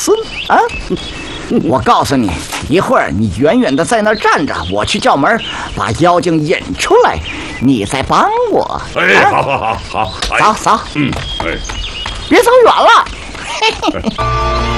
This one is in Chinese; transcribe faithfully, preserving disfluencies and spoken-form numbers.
孙啊！我告诉你，一会儿你远远的在那儿站着，我去叫门，把妖精引出来，你再帮我。 哎，啊、好好好好， 走走， 嗯，哎， 别走远了。嘿嘿嘿